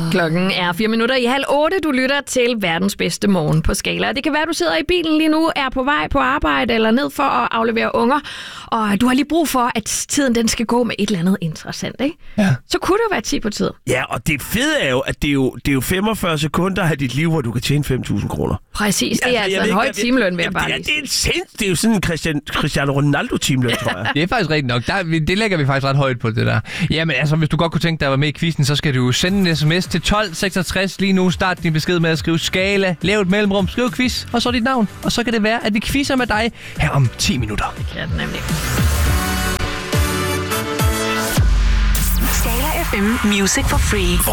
Klokken er 7:04. Du lytter til verdens bedste morgen på Skala. Det kan være, at du sidder i bilen lige nu, er på vej på arbejde eller ned for at aflevere unger, og du har lige brug for, at tiden den skal gå med et eller andet interessant, ikke? Ja. Så kunne det jo være 10 på tid. Ja, og det fede er jo, at det er jo 45 sekunder af dit liv, hvor du kan tjene 5.000 kroner. Præcis, det er altså en høj timeløn, vil jeg bare lige sige. Det er jo sådan en Cristiano Ronaldo-timeløn, tror jeg. Det er faktisk rigtigt nok. Det lægger vi faktisk ret højt på, det der. Jamen altså, hvis du godt kunne tænke dig at være med i quizzen, så skal du sende en sms til 1266 lige nu. Start din besked med at skrive Skala, lav et mellemrum, skriv quiz, og så dit navn. Og så kan det være, at vi quizzer med dig her om 10 minutter. Det kan det nemlig. Skala FM Music for Free.